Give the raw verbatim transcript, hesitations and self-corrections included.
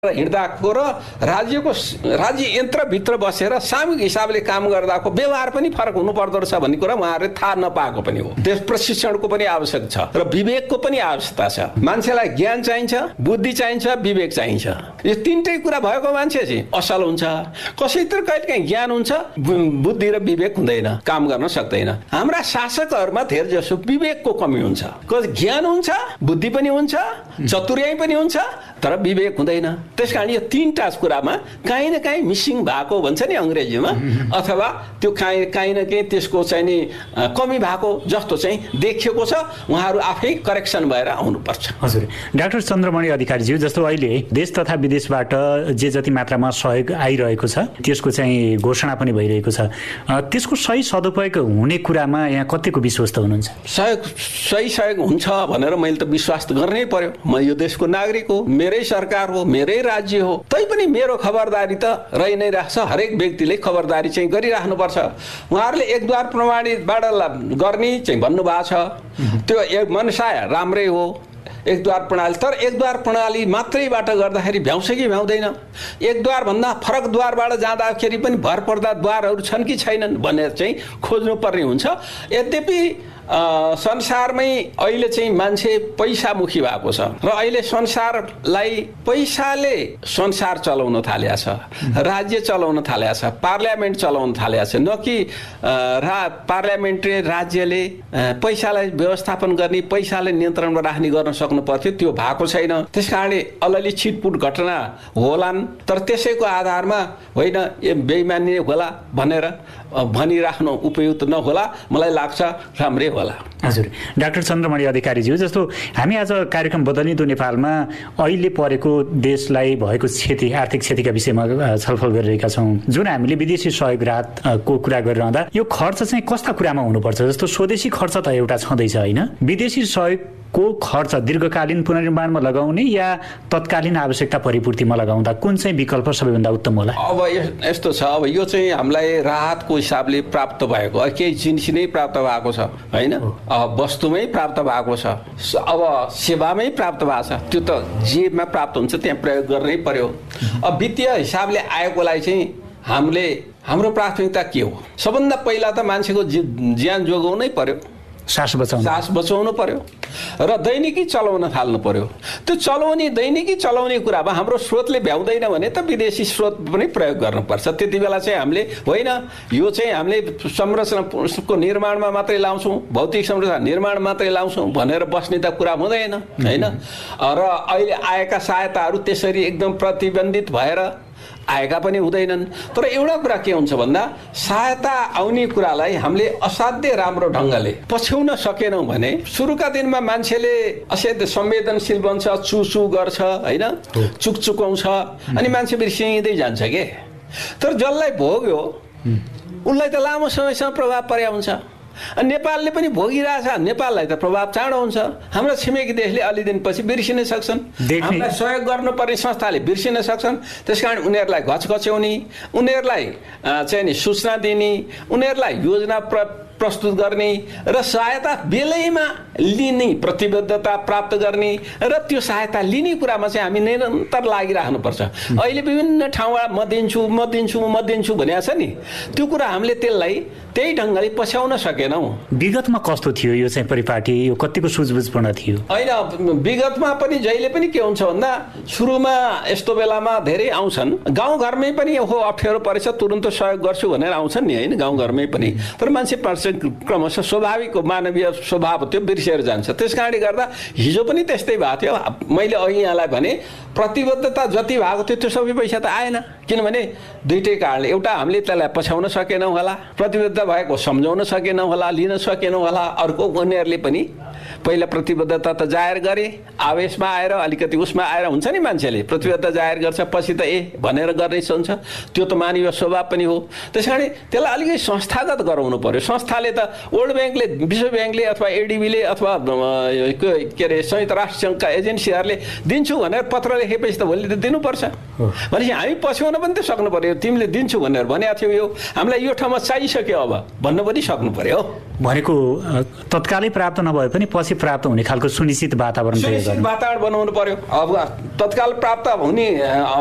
हिँड्दाको र राज्यको राज्य यन्त्रभित्र बसेर सामूहिक हिसाबले काम गर्दाको व्यवहार पनि फरक हुनुपर्दो रहेछ भन्ने कुरा उहाँहरूले थाहा नपाएको पनि हो। देश प्रशिक्षणको पनि आवश्यक छ र विवेकको पनि आवश्यकता छ। मान्छेलाई ज्ञान चाहिन्छ, बुद्धि चाहिन्छ, विवेक चाहिन्छ। यो तीनटै कुरा भएको मान्छे चाहिँ असल हुन्छ। कसैतिर कहिलेकाहीँ ज्ञान हुन्छ, बुद्धि र विवेक हुँदैन, काम गर्न सक्दैन। हाम्रा शासकहरूमा धेर जसो विवेकको कमी हुन्छ। ज्ञान हुन्छ, बुद्धि पनि हुन्छ, चतुर्याइ पनि हुन्छ, तर विवेक हुँदैन। त्यसकारण यो तीनटा कुरामा काहीँ न काहीँ मिसिङ भएको भन्छ नि अङ्ग्रेजीमा, अथवा त्यो काहीँ काहीँ न काहीँ त्यसको चाहिँ नि कमी भएको जस्तो चाहिँ देखिएको छ। उहाँहरू आफै करेक्सन भएर आउनुपर्छ। हजुर, डाक्टर चन्द्रमणि अधिकारीज्यू, जस्तो अहिले देश तथा विदेशबाट जे जति मात्रामा सहयोग आइरहेको छ त्यसको चाहिँ घोषणा पनि भइरहेको छ, त्यसको सही सदुपयोग हुने कुरामा यहाँ कतिको विश्वस्त हुनुहुन्छ? सहयोग सही सहयोग हुन्छ भनेर मैले त विश्वास गर्नै पर्यो। म यो देशको नागरिक हो, मेरै सरकार हो, मेरै राज्य हो, तैपनि मेरो खबरदारी त रहि नै रहेछ। हरेक व्यक्तिले खबरदारी चाहिँ गरिराख्नुपर्छ। उहाँहरूले एकद्वार प्रणालीबाट गर्ने चाहिँ भन्नुभएको छ, त्यो एक मनसाय राम्रै हो एकद्वार प्रणाली, तर एकद्वार प्रणाली मात्रैबाट गर्दाखेरि भ्याउँछ कि भ्याउँदैन? एकद्वार भन्दा फरक द्वारबाट जाँदाखेरि पनि भर पर्दा द्वारहरू छन् कि छैनन् भनेर चाहिँ खोज्नुपर्ने हुन्छ। यद्यपि संसारमै अहिले चाहिँ मान्छे पैसामुखी भएको छ र अहिले संसारलाई पैसाले संसार चलाउन थालेको छ, राज्य चलाउन थालेको छ, पार्लियामेन्ट चलाउन थालेको छ। न कि रा पार्लियामेन्टले राज्यले पैसालाई व्यवस्थापन गर्ने, पैसाले नियन्त्रणमा राख्ने गर्न सक्नु पर्थ्यो, त्यो भएको छैन। त्यस कारणले अलिअलि छिटपुट घटना होलान्, तर त्यसैको आधारमा होइन ए बेइमानी होला भनेर भनिराख्नु उपयुक्त नहोला। मलाई लाग्छ राम्रै होला। हजुर, डाक्टर चन्द्रमणि अधिकारीज्यू, जस्तो हामी आज कार्यक्रम बदलिँदो नेपालमा अहिले परेको देशलाई भएको क्षति, आर्थिक क्षतिका विषयमा छलफल गरिरहेका छौँ। जुन हामीले विदेशी सहयोग राहतको कुरा गरिरहँदा यो खर्च चाहिँ कस्ता कुरामा हुनुपर्छ? जस्तो स्वदेशी खर्च त एउटा छँदैछ होइन, विदेशी सहयोग को खर्च दीर्घकालीन पुनर्निर्माणमा लगाउने या तत्कालीन आवश्यकता परिपूर्तिमा लगाउँदा कुन चाहिँ विकल्प सबैभन्दा उत्तम होला? अब यस्तो छ, अब यो चाहिँ हामीलाई राहतको हिसाबले प्राप्त भएको, केही जिनिस नै प्राप्त भएको छ होइन, वस्तुमै प्राप्त भएको छ, अब सेवामै प्राप्त भएको छ, त्यो त जेमा प्राप्त हुन्छ त्यहाँ प्रयोग गर्नै पर्यो। अब वित्तीय हिसाबले आएकोलाई चाहिँ हामीले हाम्रो प्राथमिकता के हो? सबभन्दा पहिला त मान्छेको ज्यान जोगाउनै पर्यो, सास बचाउनु सास बचाउनु पर्यो र दैनिकी चलाउन थाल्नु पर्यो। त्यो चलाउने दैनिकी चलाउने कुरामा हाम्रो स्रोतले भ्याउँदैन भने त विदेशी स्रोत पनि प्रयोग गर्नुपर्छ। त्यति बेला चाहिँ हामीले होइन यो चाहिँ हामीले संरचनाको निर्माणमा मात्रै लाउँछौँ, भौतिक संरचना निर्माण मात्रै लाउँछौँ भनेर बस्ने त कुरा हुँदैन होइन। र अहिले आएका सहायताहरू त्यसरी एकदम प्रतिबन्धित भएर आएका पनि हुँदैनन्। तर एउटा कुरा के हुन्छ भन्दा सहायता आउने कुरालाई हामीले असाध्य राम्रो ढङ्गले पछ्याउन सकेनौँ भने सुरुका दिनमा मान्छेले असाध्य संवेदनशील बन्छ, चुचु गर्छ होइन, चुकचुकाउँछ, अनि मान्छे बिर्सिँदै जान्छ के। तर जसलाई भोग्यो उसलाई त लामो समयसम्म प्रभाव पर्या हुन्छ। नेपालले पनि भोगिरहेछ, नेपाललाई त प्रभाव चाँडो हुन्छ। हाम्रो छिमेकी देशले अलि दिनपछि बिर्सिन सक्छन्, हामीलाई सहयोग गर्नुपर्ने संस्थाले बिर्सिन सक्छन्। त्यसकारण उनीहरूलाई घचघच्याउने, उनीहरूलाई चाहिँ नि सूचना दिने, उनीहरूलाई योजना प्र प्रस्तुत गर्ने र सहायता बेलैमा लिने, प्रतिबद्धता प्राप्त गर्ने र त्यो सहायता लिने कुरामा चाहिँ हामी निरन्तर लागिराख्नुपर्छ। अहिले विभिन्न ठाउँमा म दिन्छु म दिन्छु म दिन्छु भनेको छ नि, त्यो कुरा हामीले त्यसलाई त्यही ढङ्गले पछ्याउन सकेनौँ। विगतमा कस्तो थियो यो चाहिँ परिपाटी, यो कतिको सुझबुझपूर्ण थियो? होइन, विगतमा पनि जहिले पनि के हुन्छ भन्दा सुरुमा यस्तो बेलामा धेरै आउँछन्, गाउँघरमै पनि हो अप्ठ्यारो परेछ तुरुन्त सहयोग गर्छु भनेर आउँछन् नि होइन, गाउँघरमै पनि। तर मान्छे क्रमशः स्वाभाविक मानवीय स्वभाव त्यो बिर्सिएर जान्छ। त्यस कारणले गर्दा हिजो पनि त्यस्तै भएको थियो। मैले अघि यहाँलाई भने प्रतिबद्धता जति भएको थियो त्यो सबै पैसा त आएन, किनभने दुईटै कारणले। एउटा हामीले त्यसलाई पछ्याउन सकेनौँ होला, प्रतिबद्धता भएको सम्झाउन सकेनौँ होला, लिन सकेनौँ होला। अर्को उनीहरूले पनि पहिला प्रतिबद्धता त जाहेर गरे, आवेशमा आएर अलिकति उसमा आएर हुन्छ नि मान्छेले प्रतिबद्धता जाहेर गर्छ, पछि त ए भनेर गर्ने हुन्छ, त्यो त मानवीय स्वभाव पनि हो। त्यस कारण त्यसलाई अलिकति संस्थागत गराउनु पर्यो। संस्थाले त वर्ल्ड ब्याङ्कले, विश्व ब्याङ्कले अथवा एडिबीले अथवा के अरे संयुक्त राष्ट्र सङ्घका एजेन्सीहरूले दिन्छु भनेर पत्र लेखेपछि त भोलि त दिनुपर्छ। भनेपछि हामी पछ्याउन पनि त सक्नु पर्यो। तिमीले दिन्छु भनेर भनेको थियौ, यो हामीलाई यो ठाउँमा चाहिसक्यो अब भन्नु पनि सक्नु पर्यो। भनेको तत्कालै प्राप्त नभए पनि पछि प्राप्त हुने खालको सुनिश्चित वातावरण सुनिश्चित वातावरण बनाउनु पर्यो। अब तत्काल प्राप्त हुने